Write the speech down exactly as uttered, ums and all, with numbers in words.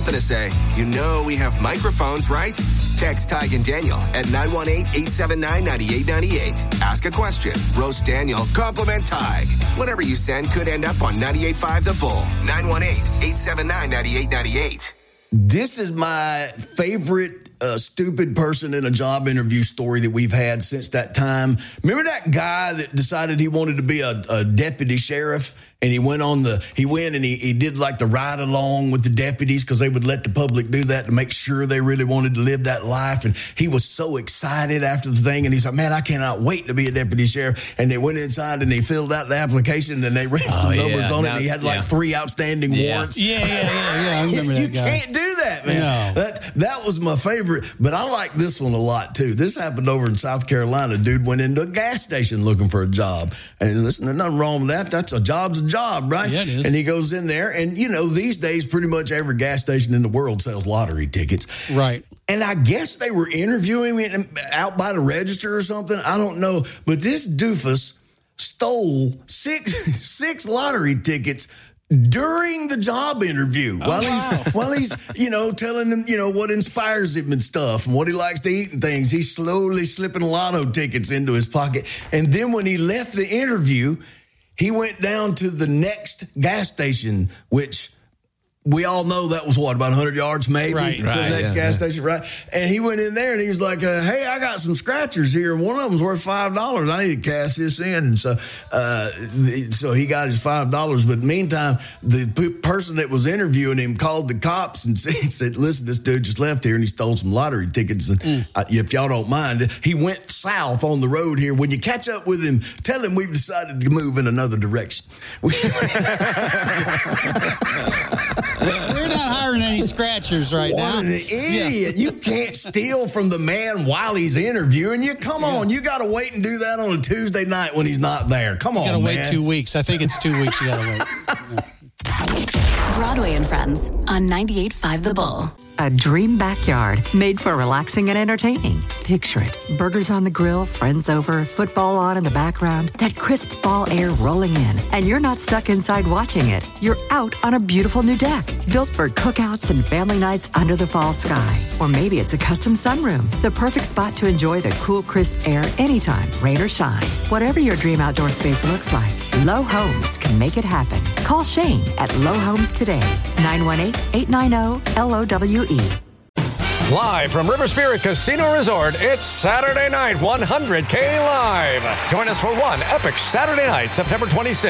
something to say, you know we have microphones, right? Text Tig and Daniel at nine one eight, eight seven nine, nine eight nine eight. Ask a question. Roast Daniel. Compliment Tig. Whatever you send could end up on ninety-eight point five The Bull. nine one eight, eight seven nine, nine eight nine eight. This is my favorite uh, stupid person in a job interview story that we've had since that time. Remember that guy that decided he wanted to be a, a deputy sheriff? And he went on the, he went and he, he did like the ride along with the deputies because they would let the public do that to make sure they really wanted to live that life. And he was so excited after the thing. And he's like, man, I cannot wait to be a deputy sheriff. And they went inside and they filled out the application and they read oh, some numbers yeah. on now, it. And he had like yeah. three outstanding yeah. warrants. Yeah, yeah, yeah, yeah. I remember you that guy. You can't do that, man. No. That, that was my favorite. But I like this one a lot too. This happened over in South Carolina. Dude went into a gas station looking for a job. And listen, there's nothing wrong with that. That's a job's a job, right? Yeah. And he goes in there, and, you know, these days pretty much every gas station in the world sells lottery tickets. Right. And I guess they were interviewing him out by the register or something. I don't know. But this doofus stole six six lottery tickets during the job interview oh, while wow. he's while he's you know telling them you know what inspires him and stuff and what he likes to eat and things. He's slowly slipping lotto tickets into his pocket. And then when he left the interview, he went down to the next gas station, which we all know that was, what, about one hundred yards maybe right, to right, the next yeah, gas yeah. station, right? And he went in there and he was like, uh, hey, I got some scratchers here. One of them's worth five dollars. I need to cash this in. And so uh, so he got his five dollars. But meantime, the p- person that was interviewing him called the cops and said, listen, this dude just left here and he stole some lottery tickets. And mm. uh, if y'all don't mind, he went south on the road here. When you catch up with him, tell him we've decided to move in another direction. We're not hiring any scratchers right what now. What an idiot. Yeah. You can't steal from the man while he's interviewing you. Come yeah. on. You got to wait and do that on a Tuesday night when he's not there. Come you on, gotta man. You got to wait two weeks. I think it's two weeks you got to wait. Yeah. Broadway and Friends on ninety-eight point five The Bull. A dream backyard made for relaxing and entertaining. Picture it. Burgers on the grill, friends over, football on in the background, that crisp fall air rolling in. And you're not stuck inside watching it. You're out on a beautiful new deck, built for cookouts and family nights under the fall sky. Or maybe it's a custom sunroom, the perfect spot to enjoy the cool, crisp air anytime, rain or shine. Whatever your dream outdoor space looks like, Low Homes can make it happen. Call Shane at Low Homes today. nine one eight, eight nine zero, L O W E. Live from River Spirit Casino Resort, it's Saturday Night one hundred K Live. Join us for one epic Saturday night, September twenty-sixth.